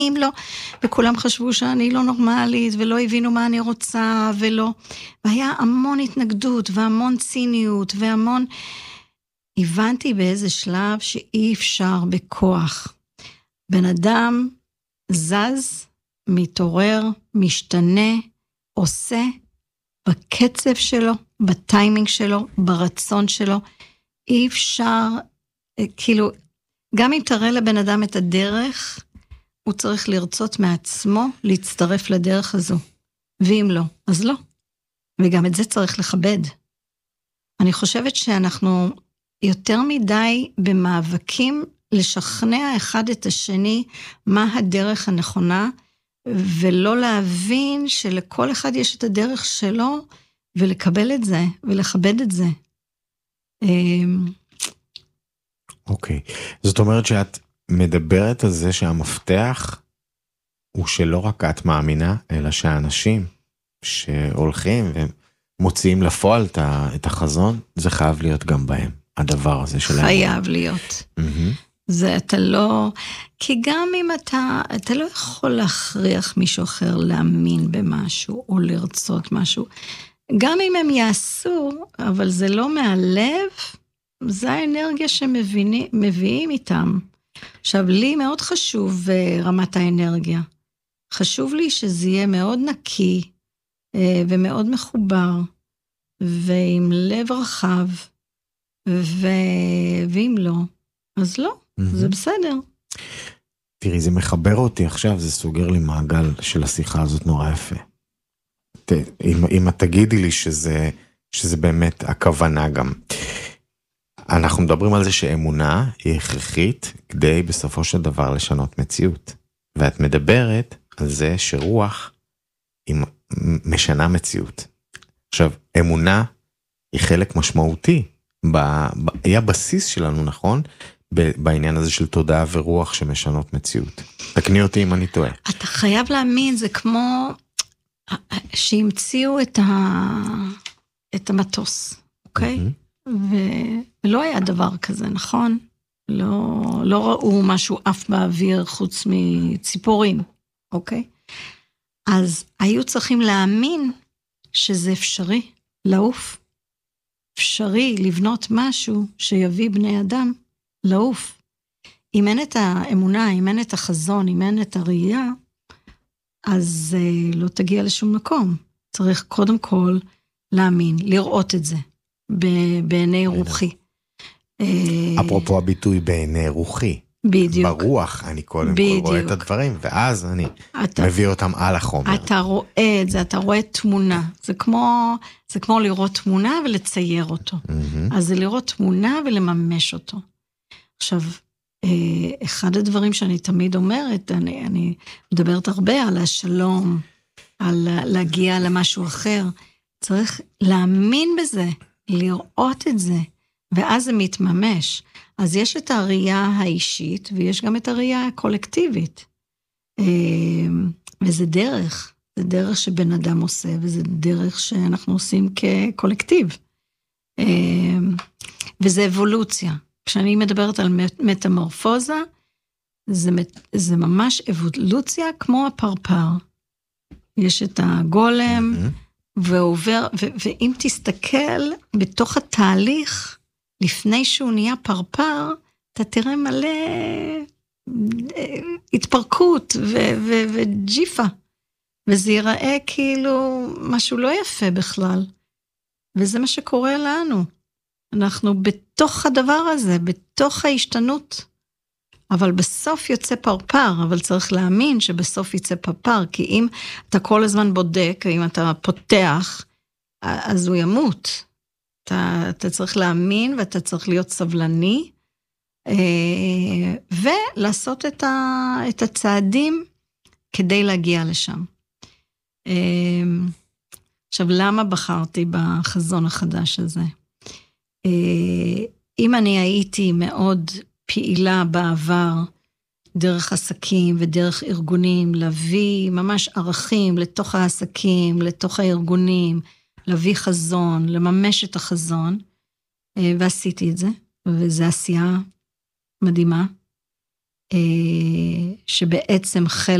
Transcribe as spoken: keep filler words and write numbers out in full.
אם לא, וכולם חשבו שאני לא נורמלית, ולא הבינו מה אני רוצה, ולא, והיה המון התנגדות, והמון ציניות, והמון, הבנתי באיזה שלב שאי אפשר בכוח. בן אדם זז, מתעורר, משתנה, עושה, בקצב שלו, בטיימינג שלו, ברצון שלו, אי אפשר, כאילו, גם אם תראה לבן אדם את הדרך, הוא צריך לרצות מעצמו להצטרף לדרך הזו. ואם לא, אז לא. וגם את זה צריך לכבד. אני חושבת שאנחנו יותר מדי במאבקים לשכנע אחד את השני מה הדרך הנכונה, ולא להבין שלכל אחד יש את הדרך שלו, ולקבל את זה, ולכבד את זה. אוקיי. זאת אומרת שאת מדברת על זה שהמפתח הוא שלא רק את מאמינה, אלא שהאנשים שהולכים ומוציאים לפועל את החזון, זה חייב להיות גם בהם, הדבר הזה שלהם. חייב להיות. זה אתה לא, כי גם אם אתה, אתה לא יכול להכריח מישהו אחר להאמין במשהו, או לרצות משהו. גם אם הם יעשו, אבל זה לא מהלב, זה האנרגיה שמביאים איתם. עכשיו, לי מאוד חשוב רמת האנרגיה. חשוב לי שזה יהיה מאוד נקי, ומאוד מחובר, ועם לב רחב, ו... ואם לא, אז לא, mm-hmm. זה בסדר. תראי, זה מחבר אותי עכשיו, זה סוגר לי מעגל של השיחה הזאת נורא יפה. ת... אם, אם את תגידי לי שזה, שזה באמת הכוונה גם. אנחנו מדברים על זה שאמונה היא הכרחית כדי בסופו של דבר לשנות מציאות. ואת מדברת על זה שרוח היא משנה מציאות. עכשיו, אמונה היא חלק משמעותי, ב, ב, היא הבסיס שלנו, נכון? ב, בעניין הזה של תודעה ורוח שמשנות מציאות. תקני אותי אם אני טועה. אתה חייב להאמין, זה כמו שהמציאו את, ה, את המטוס, אוקיי? Mm-hmm. ו, ולא היה דבר כזה, נכון? לא, לא ראו משהו אף באוויר חוץ מציפורים, אוקיי? אז היו צריכים להאמין שזה אפשרי לעוף. אפשרי לבנות משהו שיביא בני אדם לעוף. אם אין את האמונה, אם אין את החזון, אם אין את הראייה, אז אה, לא תגיע לשום מקום. צריך קודם כל להאמין, לראות את זה בעיני רוחי. אפרופו הביטוי בעיני רוחי. בדיוק. ברוח אני קודם כל רואה את הדברים, ואז אני אתה, מביא אותם על החומר. אתה רואה את זה, אתה רואה תמונה. זה כמו, זה כמו לראות תמונה ולצייר אותו. Mm-hmm. אז זה לראות תמונה ולממש אותו. עכשיו, אחד הדברים שאני תמיד אומרת, אני, אני מדברת הרבה על השלום, על להגיע למשהו אחר. צריך להאמין בזה, לראות את זה, ואז זה מתממש. אז יש את הראייה האישית, ויש גם את הראייה הקולקטיבית. וזה דרך, זה דרך שבן אדם עושה, וזה דרך שאנחנו עושים כקולקטיב. וזה אבולוציה. כשאני מדברת על מטמורפוזה, זה, זה ממש אבולוציה כמו הפרפר. יש את הגולם, ועובר, ו, ואם תסתכל בתוך התהליך, לפני שהוא נהיה פרפר, אתה תראה מלא התפרקות ו- ו- וג'יפה. וזה ייראה כאילו משהו לא יפה בכלל. וזה מה שקורה לנו. אנחנו בתוך הדבר הזה, בתוך ההשתנות. אבל בסוף יוצא פרפר, אבל צריך להאמין שבסוף יצא פרפר, כי אם אתה כל הזמן בודק, אם אתה פותח, אז הוא ימות. אתה, אתה צריך להאמין, ואתה צריך להיות סבלני, ולעשות את, ה, את הצעדים כדי להגיע לשם. עכשיו, למה בחרתי בחזון החדש הזה? אם אני הייתי מאוד פעילה בעבר, דרך עסקים ודרך ארגונים, להביא ממש ערכים לתוך העסקים, לתוך הארגונים, להביא חזון, לממש את החזון, ועשיתי את זה, וזו עשייה מדהימה. שבעצם חלק